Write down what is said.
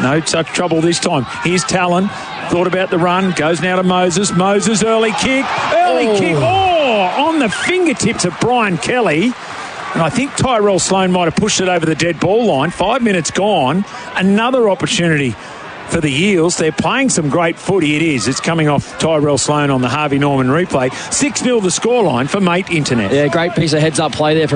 No such trouble this time. Here's Talon. Thought about the run. Goes now to Moses. Moses, early kick. On the fingertips of Brian Kelly. And I think Tyrell Sloan might have pushed it over the dead ball line. 5 minutes gone. Another opportunity for the Eels. They're playing some great footy. It is. It's coming off Tyrell Sloan on the Harvey Norman replay. 6-0 the scoreline for Mate Internet. Yeah, great piece of heads-up play there from